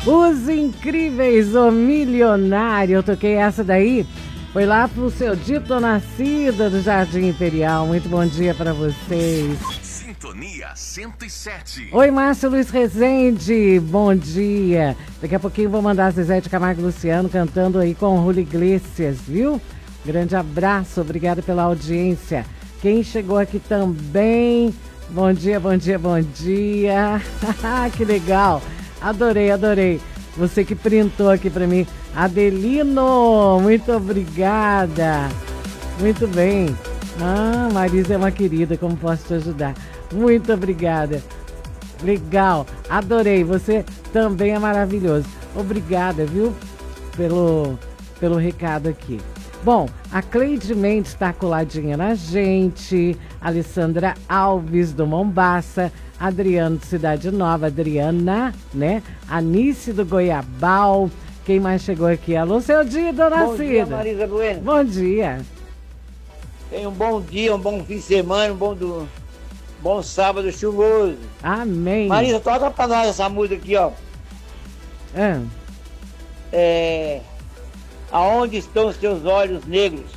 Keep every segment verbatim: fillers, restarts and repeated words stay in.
Os Incríveis, o Milionário. Eu toquei essa daí. Foi lá pro seu Dito Nascida do Jardim Imperial. Muito bom dia para vocês. Sintonia cento e sete. Oi, Márcio Luiz Rezende. Bom dia. Daqui a pouquinho vou mandar a Zezé de Camargo e Luciano cantando aí com o Julio Iglesias, viu? Grande abraço. Obrigada pela audiência. Quem chegou aqui também... Bom dia, bom dia, bom dia. Que legal. Adorei, adorei. Você que printou aqui pra mim. Adelino, muito obrigada. Muito bem. Ah, Marisa é uma querida, como posso te ajudar? Muito obrigada. Legal, adorei. Você também é maravilhoso. Obrigada, viu? Pelo, pelo recado aqui. Bom, a Cleide Mendes está coladinha na gente, Alessandra Alves do Mombaça, Adriano de Cidade Nova, Adriana, né? Anice do Goiabal, quem mais chegou aqui? Alô, seu dia, dona Bom Cida. dia, Marisa Bueno. Bom dia. Tenha um bom dia, um bom fim de semana, um bom, do, bom sábado chuvoso. Amém. Marisa, toca pra nós essa música aqui, ó. Ah. É... Aonde estão os seus olhos negros?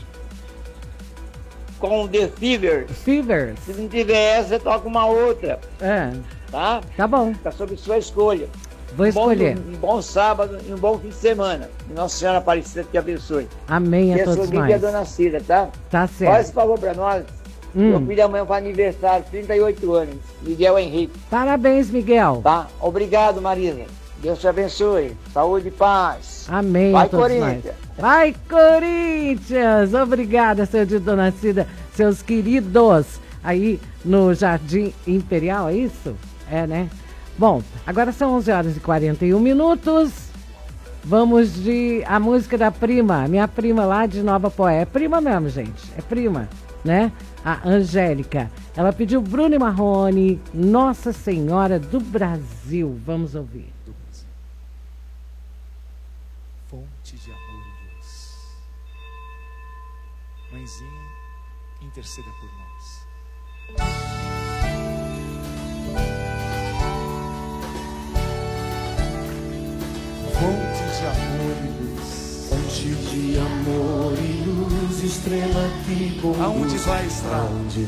Com The Fever. Fever. Se não tiver essa, você toca uma outra. Ah. Tá? Tá bom. Tá sob sua escolha. Vou escolher. Um bom, um bom sábado e um bom fim de semana. E Nossa Senhora Aparecida te abençoe. Amém a e todos nós. E a Dona Cida, tá? Tá certo. Faz esse favor pra nós. Hum. Meu filho amanhã faz aniversário, trinta e oito anos. Miguel Henrique. Parabéns, Miguel. Tá? Obrigado, Marisa. Deus te abençoe. Saúde e paz. Amém. Vai, a todos Corinthians. Nós. Vai, Corinthians. Obrigada, seu Dito Nascida, seus queridos aí no Jardim Imperial, é isso? É, né? Bom, agora são onze horas e quarenta e um minutos. Vamos de a música da prima, minha prima lá de Nova Poé. É prima mesmo, gente. É prima, né? A Angélica. Ela pediu Bruno e Marrone, Nossa Senhora do Brasil. Vamos ouvir. Fonte de amor e luz. Mãezinha, interceda por nós. Fonte de amor e luz. Fonte de amor e luz, estrela que conduz. Aonde vai estar? Aonde